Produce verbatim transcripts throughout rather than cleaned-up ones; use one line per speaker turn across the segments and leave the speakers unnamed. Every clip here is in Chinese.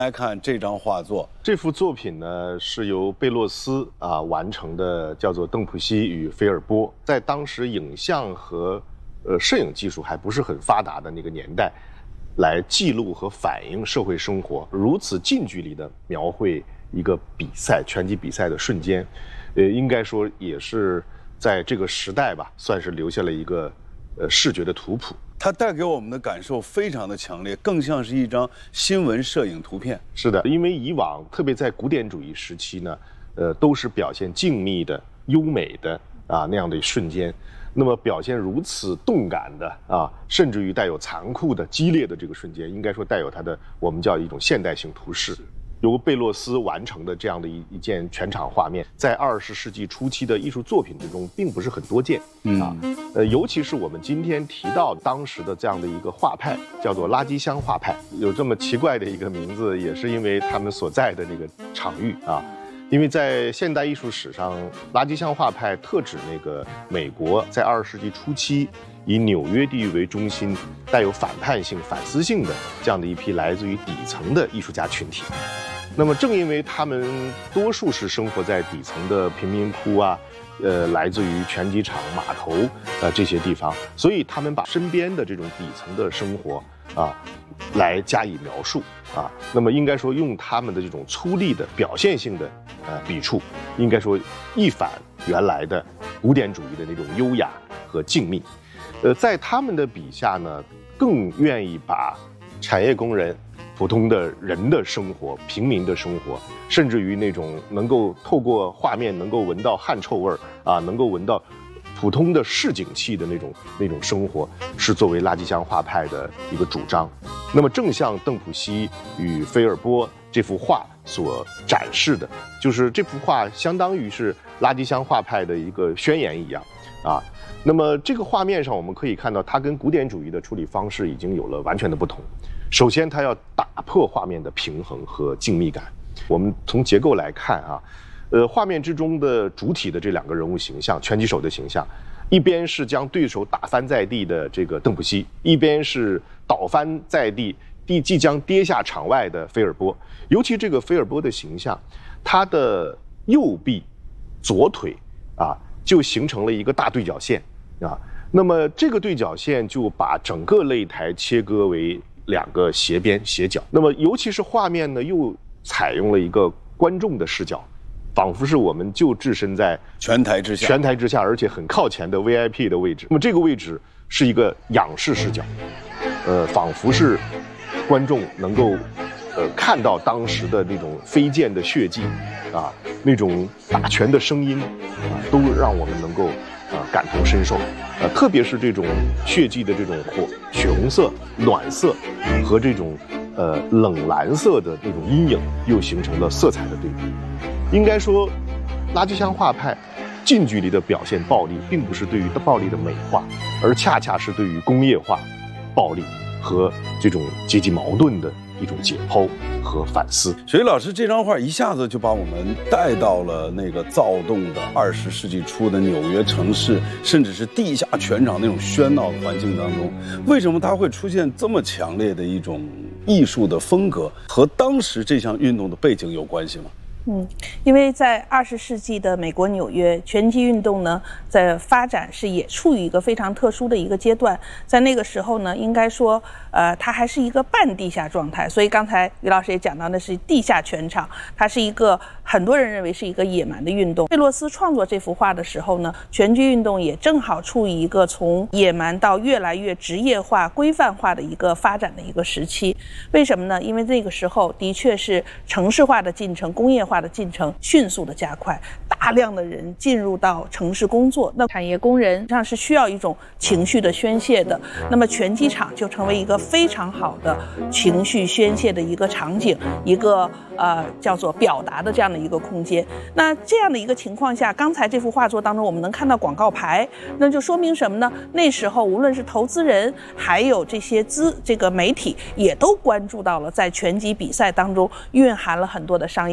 来看这张画作，
这幅作品呢是由贝洛斯啊完成的，叫做《邓普西与菲尔波》。在当时影像和呃摄影技术还不是很发达的那个年代，来记录和反映社会生活，如此近距离的描绘一个比赛拳击比赛的瞬间，呃，应该说也是在这个时代吧，算是留下了一个呃视觉的图谱。
它带给我们的感受非常的强烈，更像是一张新闻摄影图片。
是的，因为以往特别在古典主义时期呢，呃，都是表现静谧的、优美的啊那样的瞬间。那么表现如此动感的啊，甚至于带有残酷的、激烈的这个瞬间，应该说带有它的我们叫一种现代性图式。由贝洛斯完成的这样的一一件全场画面，在二十世纪初期的艺术作品之中，并不是很多见啊。呃，尤其是我们今天提到当时的这样的一个画派，叫做垃圾箱画派，有这么奇怪的一个名字，也是因为他们所在的那个场域啊。因为在现代艺术史上，垃圾箱画派特指那个美国在二十世纪初期以纽约地域为中心，带有反叛性、反思性的这样的一批来自于底层的艺术家群体。那么正因为他们多数是生活在底层的贫民窟啊，呃，来自于拳击场、码头呃这些地方，所以他们把身边的这种底层的生活啊，来加以描述啊。那么应该说用他们的这种粗粝的表现性的呃笔触，应该说一反原来的古典主义的那种优雅和静谧。呃，在他们的笔下呢，更愿意把产业工人、普通的人的生活、平民的生活，甚至于那种能够透过画面能够闻到汗臭味儿啊，能够闻到普通的市井气的那种那种生活，是作为垃圾箱画派的一个主张。那么正像邓普西与菲尔波这幅画所展示的，就是这幅画相当于是垃圾箱画派的一个宣言一样啊。那么这个画面上我们可以看到，它跟古典主义的处理方式已经有了完全的不同。首先，它要打破画面的平衡和静谧感。我们从结构来看啊，呃，画面之中的主体的这两个人物形象，拳击手的形象，一边是将对手打翻在地的这个邓普西，一边是倒翻在地、地即将跌下场外的菲尔波。尤其这个菲尔波的形象，他的右臂、左腿啊，就形成了一个大对角线啊。那么这个对角线就把整个擂台切割为两个斜边斜角。那么尤其是画面呢，又采用了一个观众的视角，仿佛是我们就置身在
拳台之下，
拳台之下，而且很靠前的 V I P 的位置。那么这个位置是一个仰视视角，呃，仿佛是观众能够呃看到当时的那种飞溅的血迹啊，那种打拳的声音啊，都让我们能够啊感同身受。呃，特别是这种血迹的这种火血红色、暖色和这种呃冷蓝色的那种阴影，又形成了色彩的对比。应该说，垃圾箱画派近距离的表现暴力，并不是对于暴力的美化，而恰恰是对于工业化暴力和这种阶级矛盾的一种解剖和反思。
水老师这张画一下子就把我们带到了那个躁动的二十世纪初的纽约城市，甚至是地下拳场那种喧闹的环境当中。为什么它会出现这么强烈的一种艺术的风格？和当时这项运动的背景有关系吗？
嗯，因为在二十世纪的美国纽约，拳击运动呢在发展是也处于一个非常特殊的一个阶段。在那个时候呢，应该说，呃，它还是一个半地下状态。所以刚才于老师也讲到的是地下拳场，它是一个很多人认为是一个野蛮的运动。贝洛斯创作这幅画的时候呢，拳击运动也正好处于一个从野蛮到越来越职业化、规范化的一个发展的一个时期。为什么呢？因为那个时候的确是城市化的进程、工业化的进程迅速的加快，大量的人进入到城市工作，那产业工人实际上是需要一种情绪的宣泄的。那么拳击场就成为一个非常好的情绪宣泄的一个场景，一个呃叫做表达的这样的一个空间。那这样的一个情况下，刚才这幅画作当中我们能看到广告牌，那就说明什么呢？那时候无论是投资人还有这些资这个媒体，也都关注到了在拳击比赛当中蕴含了很多的商业机会。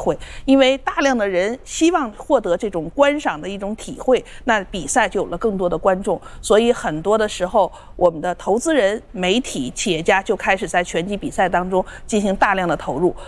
会，因为大量的人希望获得这种观赏的一种体会，那比赛就有了更多的观众，所以很多的时候，我们的投资人、媒体、企业家就开始在拳击比赛当中进行大量的投入。